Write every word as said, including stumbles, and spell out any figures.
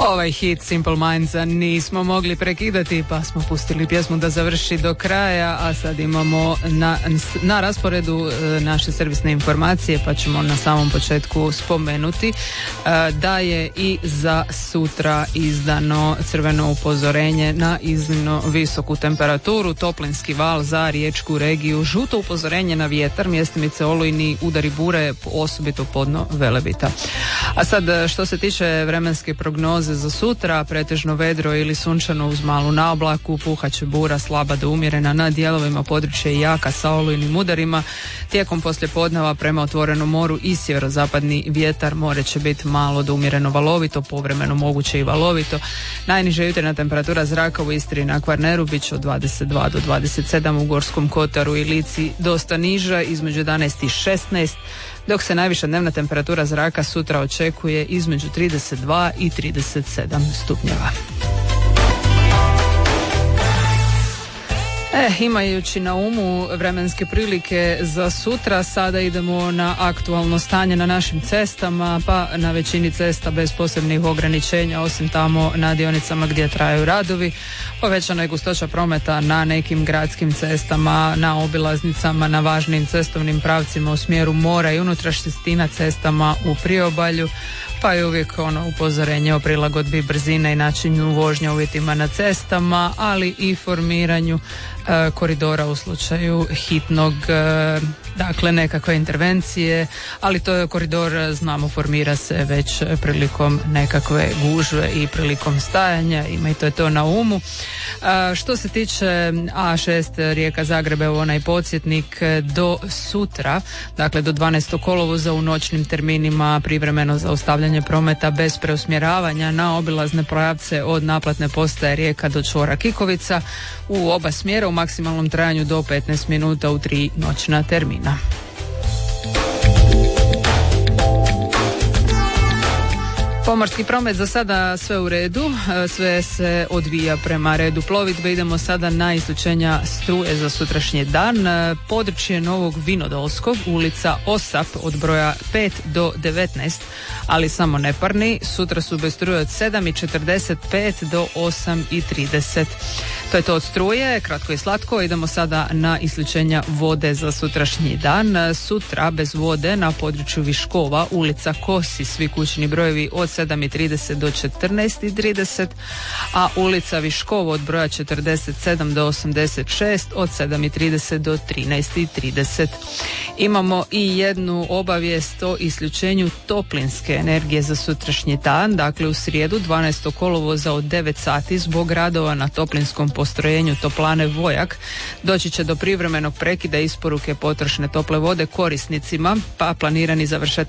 Ovaj hit Simple Minds nismo mogli prekidati, pa smo pustili pjesmu da završi do kraja, a sad imamo na, na rasporedu naše servisne informacije, pa ćemo na samom početku spomenuti da je i za sutra izdano crveno upozorenje na iznimno visoku temperaturu, toplinski val za riječku regiju, žuto upozorenje na vjetar, mjestimice olujni udari bure, osobito podno Velebita. A sad što se tiče vremenske prognoze za sutra, pretežno vedro ili sunčano uz malu naoblaku, puhaće bura slaba do umjerena na dijelovima područja i jaka sa olujnim udarima. Tijekom poslijepodneva prema otvorenom moru i sjeverozapadni vjetar, more će biti malo do umjereno valovito, povremeno moguće i valovito. Najniža jutarnja temperatura zraka u Istri i na Kvarneru bit će od dvadeset dva do dvadeset sedam, u Gorskom kotaru i Lici dosta niža, između jedanaest i šesnaest, dok se najviša dnevna temperatura zraka sutra očekuje između trideset dva i trideset sedam stupnjeva. E, imajući na umu vremenske prilike za sutra, sada idemo na aktualno stanje na našim cestama, pa na većini cesta bez posebnih ograničenja, osim tamo na dionicama gdje traju radovi. Povećana je gustoća prometa na nekim gradskim cestama, na obilaznicama, na važnim cestovnim pravcima u smjeru mora i unutrašnjosti na cestama u priobalju, pa je uvijek ono upozorenje o prilagodbi brzine i načinu vožnje uvjetima na cestama, ali i formiranju e, koridora u slučaju hitnog, e, dakle nekakve intervencije, ali to je koridor, znamo, formira se već prilikom nekakve gužve i prilikom stajanja, imajte to na umu. E, što se tiče A šest Rijeka Zagreb, evo onaj podsjetnik do sutra, dakle do dvanaestog kolovoza u noćnim terminima privremeno zaustavljanje prometa bez preusmjeravanja na obilazne pravce od naplatne postaje Rijeka do čvora Kikovica u oba smjera u maksimalnom trajanju do petnaest minuta u tri noćna termina. Pomorski promet za sada sve u redu, sve se odvija prema redu plovidbe. Idemo sada na isključenja struje za sutrašnji dan. Područje Novog Vinodolskog, ulica Osap od broja pet do devetnaest, ali samo neparni. Sutra su bez struje od sedam i četrdeset pet do osam i trideset. To je to od struje, kratko i slatko. Idemo sada na isključenja vode za sutrašnji dan. Sutra bez vode na području Viškova, ulica Kosi, svi kućni brojevi od sedam i trideset do četrnaest i trideset, a ulica Viškovo od broja četrdeset sedam do osamdeset šest od sedam i trideset do trinaest i trideset. Imamo i jednu obavijest o isključenju toplinske energije za sutrašnji dan, dakle u srijedu dvanaestog kolovoza od devet sati zbog radova na toplinskom postrojenju toplane Vojak doći će do privremenog prekida isporuke potrošne tople vode korisnicima, pa planirani završetak